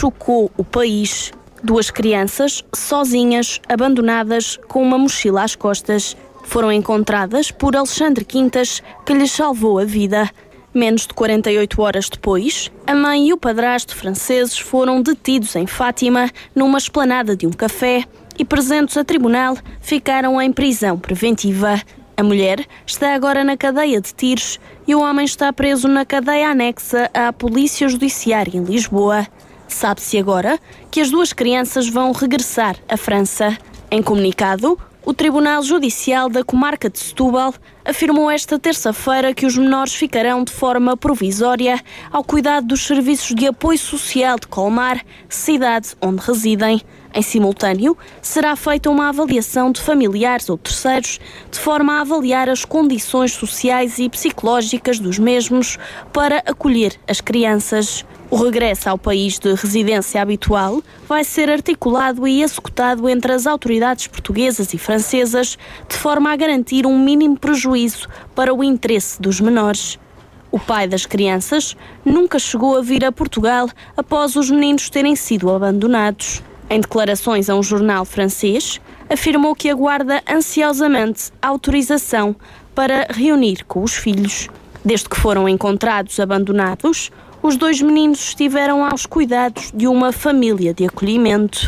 chocou o país. 2 crianças, sozinhas, abandonadas, com uma mochila às costas, foram encontradas por Alexandre Quintas, que lhes salvou a vida. Menos de 48 horas depois, a mãe e o padrasto franceses foram detidos em Fátima, numa esplanada de um café, e presentes a tribunal, ficaram em prisão preventiva. A mulher está agora na cadeia de Tiros e o homem está preso na cadeia anexa à Polícia Judiciária em Lisboa. Sabe-se agora que as 2 crianças vão regressar à França. Em comunicado, o Tribunal Judicial da Comarca de Setúbal afirmou esta terça-feira que os menores ficarão de forma provisória ao cuidado dos serviços de apoio social de Colmar, cidade onde residem. Em simultâneo, será feita uma avaliação de familiares ou terceiros, de forma a avaliar as condições sociais e psicológicas dos mesmos para acolher as crianças. O regresso ao país de residência habitual vai ser articulado e executado entre as autoridades portuguesas e francesas, de forma a garantir um mínimo prejuízo para o interesse dos menores. O pai das crianças nunca chegou a vir a Portugal após os meninos terem sido abandonados. Em declarações a um jornal francês, afirmou que aguarda ansiosamente a autorização para reunir com os filhos. Desde que foram encontrados abandonados, os 2 meninos estiveram aos cuidados de uma família de acolhimento.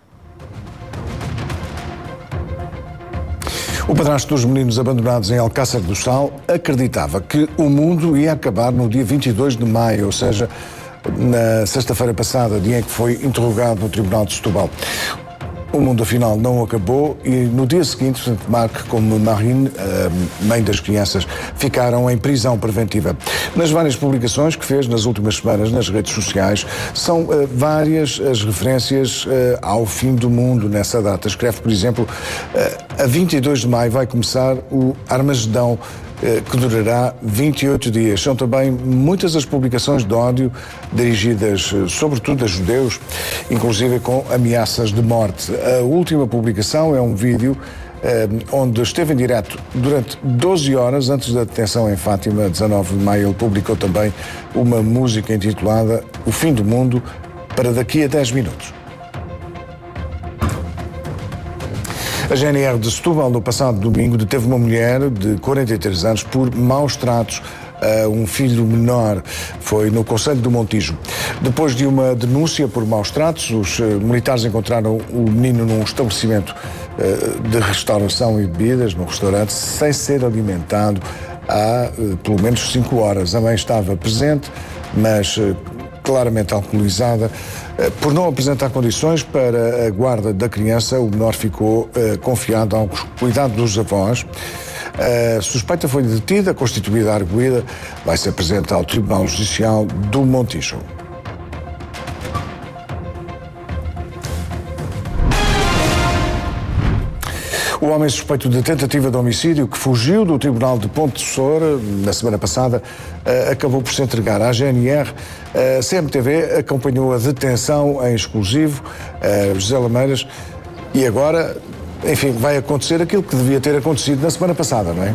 O padrasto dos meninos abandonados em Alcácer do Sal acreditava que o mundo ia acabar no dia 22 de maio, ou seja, na sexta-feira passada, dia em que foi interrogado no Tribunal de Setúbal. O mundo, afinal, não acabou e no dia seguinte, tanto Marc como Marine, a mãe das crianças, ficaram em prisão preventiva. Nas várias publicações que fez nas últimas semanas nas redes sociais, são várias as referências ao fim do mundo nessa data. Escreve, por exemplo, a 22 de maio vai começar o Armagedão, que durará 28 dias. São também muitas as publicações de ódio dirigidas sobretudo a judeus, inclusive com ameaças de morte. A última publicação é um vídeo onde esteve em direto durante 12 horas antes da detenção em Fátima, 19 de maio. Ele publicou também uma música intitulada O Fim do Mundo para daqui a 10 minutos. A GNR de Setúbal, no passado domingo, deteve uma mulher de 43 anos por maus tratos a um filho menor. Foi no concelho do Montijo. Depois de uma denúncia por maus tratos, os militares encontraram o menino num estabelecimento de restauração e bebidas, num restaurante, sem ser alimentado há pelo menos 5 horas. A mãe estava presente, mas claramente alcoolizada. Por não apresentar condições para a guarda da criança, o menor ficou confiado ao cuidado dos avós. A suspeita foi detida, constituída a arguida, vai ser apresentada ao Tribunal Judicial do Montijo. O homem suspeito de tentativa de homicídio que fugiu do Tribunal de Ponte de Soura na semana passada acabou por se entregar à GNR. A CMTV acompanhou a detenção em exclusivo, José Lameiras, e agora, enfim, vai acontecer aquilo que devia ter acontecido na semana passada, não é?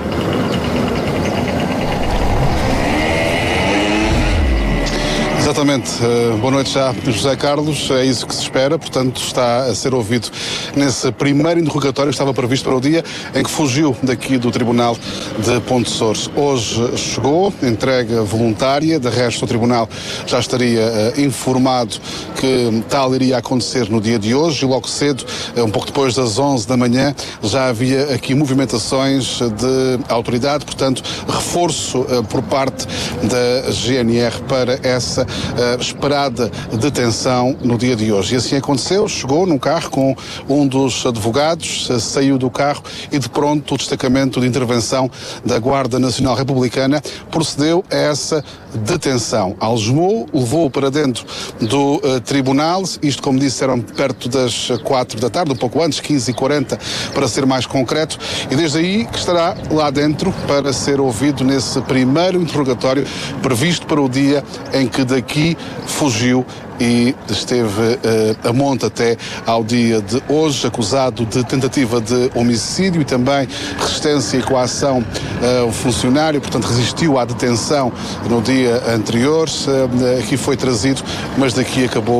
Exatamente. Boa noite já, José Carlos. É isso que se espera, portanto está a ser ouvido nesse primeiro interrogatório que estava previsto para o dia em que fugiu daqui do Tribunal de Ponte de Soura. Hoje chegou, entrega voluntária, de resto o Tribunal já estaria informado que tal iria acontecer no dia de hoje e logo cedo, um pouco depois das 11 da manhã, já havia aqui movimentações de autoridade, portanto reforço por parte da GNR para essa esperada detenção no dia de hoje. E assim aconteceu, chegou num carro com um dos advogados, saiu do carro e de pronto o destacamento de intervenção da Guarda Nacional Republicana procedeu a essa detenção. Algemou, levou-o para dentro do tribunal, isto como disse eram perto das 4 da tarde, um pouco antes, 15h40 para ser mais concreto, e desde aí que estará lá dentro para ser ouvido nesse primeiro interrogatório previsto para o dia em que daqui fugiu e esteve a monte até ao dia de hoje, acusado de tentativa de homicídio e também resistência e coação ao funcionário, portanto resistiu à detenção no dia anterior. Aqui foi trazido, mas daqui acabou